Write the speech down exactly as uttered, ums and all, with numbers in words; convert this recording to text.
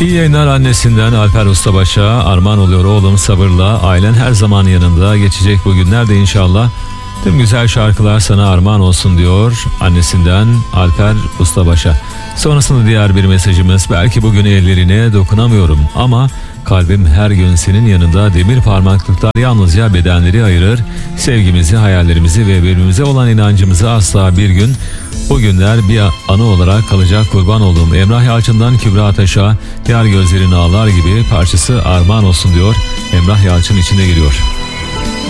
İyi yayınlar annesinden Alper Ustabaş'a armağan oluyor oğlum sabırla. Ailen her zaman yanında, geçecek bu günler de inşallah. Tüm güzel şarkılar sana armağan olsun diyor annesinden Alper Ustabaş'a. Sonrasında diğer bir mesajımız: belki bugün ellerine dokunamıyorum ama kalbim her gün senin yanında. Demir parmaklıklar yalnızca bedenleri ayırır. Sevgimizi, hayallerimizi ve birbirimize olan inancımızı asla bir gün, bu günler bir anı olarak kalacak. Kurban olduğum Emrah Yalçın'dan Kübra Ataş'a Yar Gözlerin Ağlar Gibi parçası armağan olsun diyor. Emrah Yalçın içinde geliyor.